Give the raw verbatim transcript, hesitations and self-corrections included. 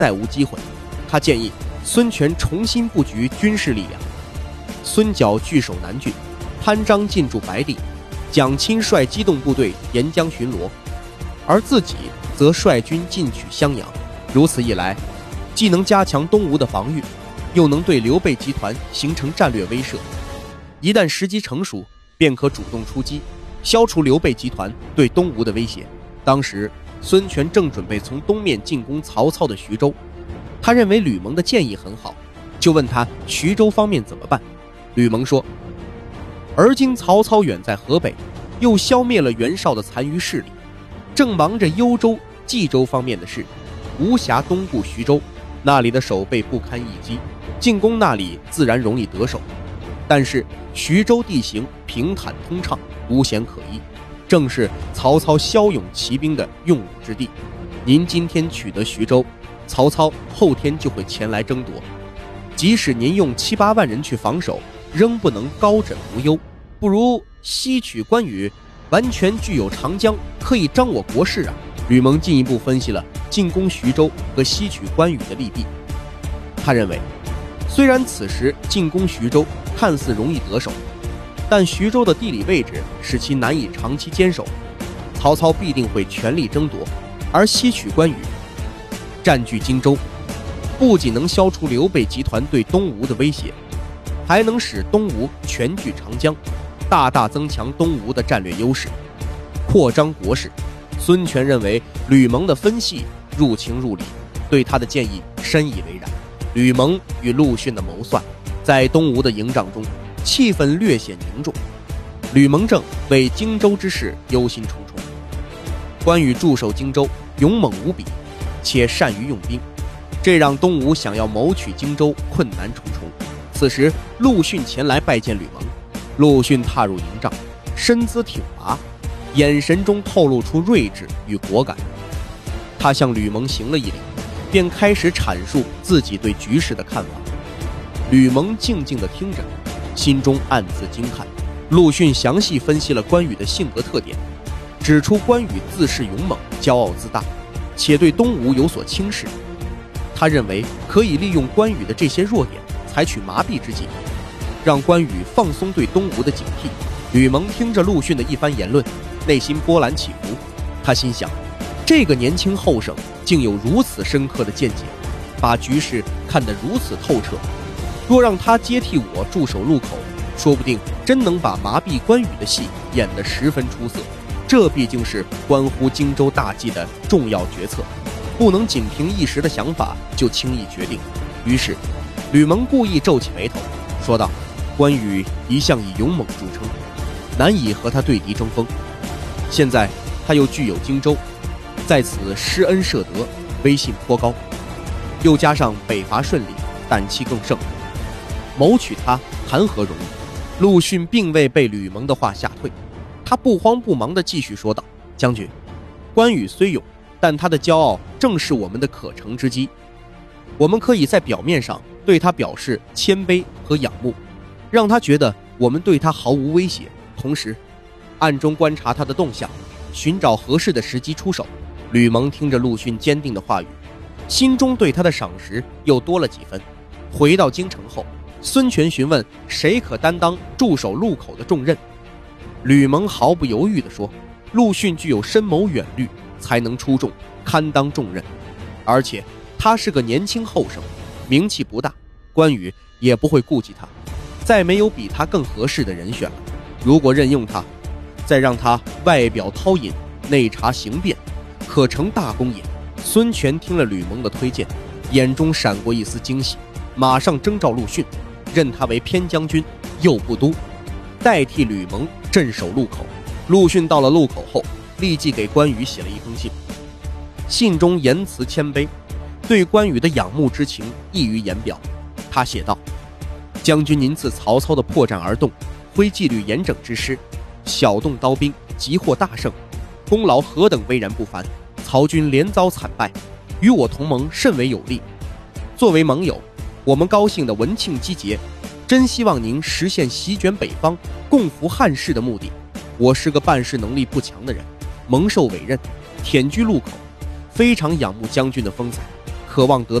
再无机会。他建议孙权重新布局军事力量。孙角据守南郡，潘璋进驻白帝，蒋钦率机动部队沿江巡逻，而自己则率军进取襄阳。如此一来，既能加强东吴的防御，又能对刘备集团形成战略威慑。一旦时机成熟，便可主动出击，消除刘备集团对东吴的威胁。当时孙权正准备从东面进攻曹操的徐州，他认为吕蒙的建议很好，就问他徐州方面怎么办。吕蒙说，而今曹操远在河北，又消灭了袁绍的残余势力，正忙着幽州、冀州方面的事，无暇东顾徐州，那里的守备不堪一击，进攻那里自然容易得手。但是徐州地形平坦通畅，无险可依，正是曹操骁勇骑兵的用武之地。您今天取得徐州，曹操后天就会前来争夺，即使您用七八万人去防守，仍不能高枕无忧，不如西取关羽，完全具有长江，可以彰我国势啊。吕蒙进一步分析了进攻徐州和西取关羽的利弊。他认为，虽然此时进攻徐州看似容易得手，但徐州的地理位置使其难以长期坚守，曹操必定会全力争夺。而西取关羽，占据荆州，不仅能消除刘备集团对东吴的威胁，还能使东吴全据长江，大大增强东吴的战略优势，扩张国势。孙权认为吕蒙的分析入情入理，对他的建议深以为然。吕蒙与陆逊的谋算在东吴的营帐中气氛略显凝重，吕蒙正为荆州之事忧心忡忡。关羽驻守荆州，勇猛无比，且善于用兵，这让东吴想要谋取荆州困难重重。此时陆逊前来拜见吕蒙，陆逊踏入营帐，身姿挺拔，眼神中透露出睿智与果敢。他向吕蒙行了一礼，便开始阐述自己对局势的看法。吕蒙静静地听着，心中暗自惊叹。陆逊详细分析了关羽的性格特点，指出关羽自恃勇猛，骄傲自大，且对东吴有所轻视。他认为可以利用关羽的这些弱点，采取麻痹之计，让关羽放松对东吴的警惕。吕蒙听着陆逊的一番言论，内心波澜起伏。他心想，这个年轻后生竟有如此深刻的见解，把局势看得如此透彻。若让他接替我驻守路口，说不定真能把麻痹关羽的戏演得十分出色。这毕竟是关乎荆州大计的重要决策，不能仅凭一时的想法就轻易决定。于是吕蒙故意皱起眉头，说道，关羽一向以勇猛著称，难以和他对敌争锋，现在他又具有荆州，在此施恩赦德，威信颇高，又加上北伐顺利，胆气更盛，谋取他谈何容易。陆逊并未被吕蒙的话吓退，他不慌不忙地继续说道，将军，关羽虽勇，但他的骄傲正是我们的可乘之机。我们可以在表面上对他表示谦卑和仰慕，让他觉得我们对他毫无威胁，同时暗中观察他的动向，寻找合适的时机出手。吕蒙听着陆逊坚定的话语，心中对他的赏识又多了几分。回到京城后，孙权询问谁可担当驻守路口的重任，吕蒙毫不犹豫地说，陆逊具有深谋远虑，才能出众，堪当重任。而且他是个年轻后生，名气不大，关羽也不会顾忌他，再没有比他更合适的人选了。如果任用他，再让他外表韬隐，内察形变，可成大功也。孙权听了吕蒙的推荐，眼中闪过一丝惊喜，马上征召陆逊，任他为偏将军、右部都，代替吕蒙镇守路口。陆逊到了路口后，立即给关羽写了一封信，信中言辞谦卑，对关羽的仰慕之情溢于言表。他写道，将军您自曹操的破绽而动，挥纪律严整之师，小动刀兵，即获大胜，功劳何等巍然不凡，曹军连遭惨败，与我同盟甚为有利。作为盟友，我们高兴的文庆集结，真希望您实现席卷北方，共扶汉室的目的。我是个办事能力不强的人，蒙受委任，忝居路口，非常仰慕将军的风采， 渴望得